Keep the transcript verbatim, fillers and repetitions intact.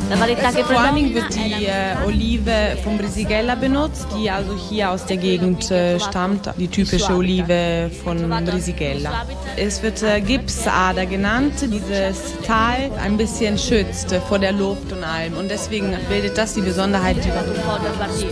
La varietà che Vor allen Dingen predomina wird è die la äh, Olive vom Brisighella benutzt, die also hier aus der Gegend äh, stammt, die typische Olive von Brisighella. Es wird äh, Gipsader genannt, dieses Tal ein bisschen schützt äh, vor der Luft und allem. Und deswegen bildet das die Besonderheit. un po' del Bardi.